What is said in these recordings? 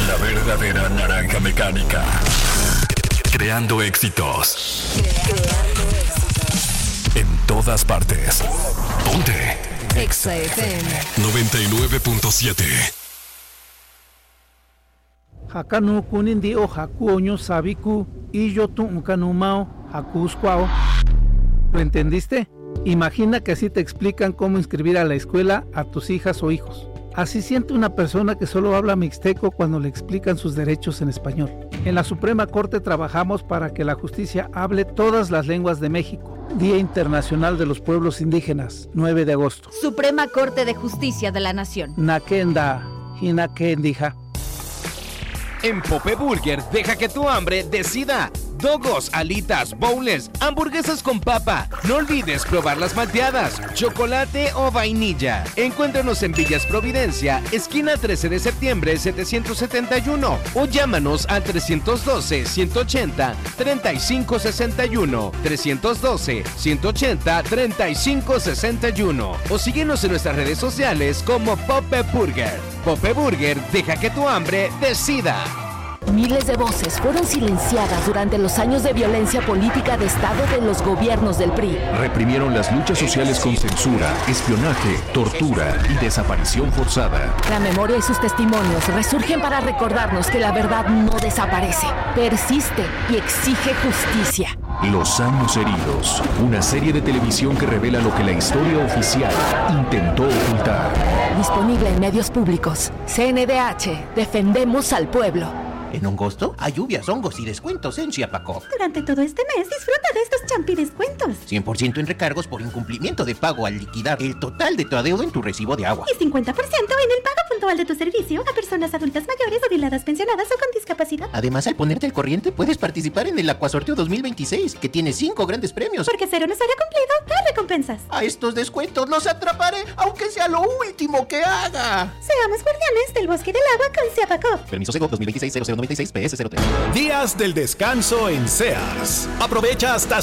La verdadera naranja mecánica. Creando éxitos. En todas partes. Ponte. Exa FM 99.7. Hakanu kunindi o haku oño sabiku y yo tu unkanumao haku squao. ¿Lo entendiste? Imagina que así te explican cómo inscribir a la escuela a tus hijas o hijos. Así siente una persona que solo habla mixteco cuando le explican sus derechos en español. En la Suprema Corte trabajamos para que la justicia hable todas las lenguas de México. Día Internacional de los Pueblos Indígenas, 9 de agosto. Suprema Corte de Justicia de la Nación. Nakenda, hinakendija. En Pope Burger, deja que tu hambre decida. Dogos, alitas, bowls, hamburguesas con papa. No olvides probar las malteadas, chocolate o vainilla. Encuéntranos en Villas Providencia, esquina 13 de septiembre 771 o llámanos al 312-180-3561, 312-180-3561 o síguenos en nuestras redes sociales como Pope Burger. Pope Burger, deja que tu hambre decida. Miles de voces fueron silenciadas durante los años de violencia política de Estado de los gobiernos del PRI. Reprimieron las luchas sociales con censura, espionaje, tortura y desaparición forzada. La memoria y sus testimonios resurgen para recordarnos que la verdad no desaparece, persiste y exige justicia. Los años heridos, una serie de televisión que revela lo que la historia oficial intentó ocultar. Disponible en medios públicos. CNDH, defendemos al pueblo. En Hongosto hay lluvias, hongos y descuentos en Chiapaco. Durante todo este mes disfruta de estos champi descuentos. 100% en recargos por incumplimiento de pago al liquidar el total de tu adeudo en tu recibo de agua. Y 50% en el pago puntual de tu servicio a personas adultas mayores, jubiladas, pensionadas o con discapacidad. Además, al ponerte al corriente, puedes participar en el Acuasorteo 2026, que tiene 5 grandes premios. Porque ser un usuario cumplido da recompensas. A estos descuentos los atraparé, aunque sea lo último que haga. Seamos guardianes del bosque del agua con Chiapaco. Permiso Sego 2026-0096 PS03. Días del descanso en Sears. Aprovecha hasta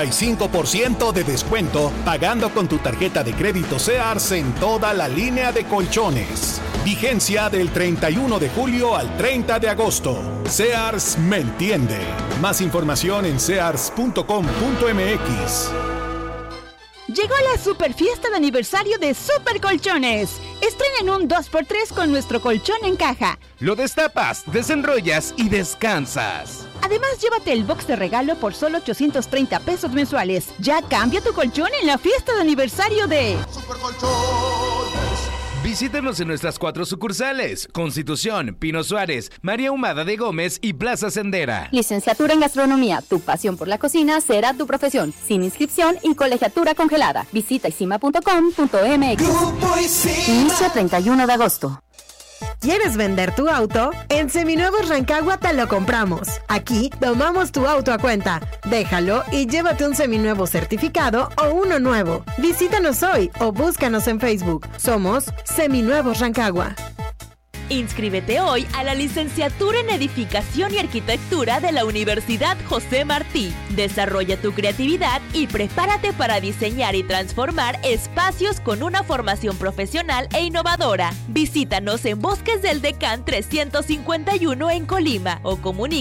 55% de descuento pagando con tu tarjeta de crédito Sears en toda la línea de colchones. Vigencia del 31 de julio al 30 de agosto. Sears me entiende. Más información en sears.com.mx. Llegó la super fiesta de aniversario de Super Colchones. Estrenen un 2x3 con nuestro colchón en caja. Lo destapas, desenrollas y descansas. Además, llévate el box de regalo por solo 830 pesos mensuales. Ya cambia tu colchón en la fiesta de aniversario de Super Colchones. Visítanos en nuestras 4 sucursales: Constitución, Pino Suárez, María Humada de Gómez y Plaza Sendera. Licenciatura en Gastronomía, tu pasión por la cocina será tu profesión, sin inscripción y colegiatura congelada. Visita isima.com.mx. Inicio 31 de agosto. ¿Quieres vender tu auto? En Seminuevos Rancagua te lo compramos. Aquí tomamos tu auto a cuenta. Déjalo y llévate un seminuevo certificado o uno nuevo. Visítanos hoy o búscanos en Facebook. Somos Seminuevos Rancagua. Inscríbete hoy a la licenciatura en Edificación y Arquitectura de la Universidad José Martí. Desarrolla tu creatividad y prepárate para diseñar y transformar espacios con una formación profesional e innovadora. Visítanos en Bosques del Decán 351 en Colima o comunícanos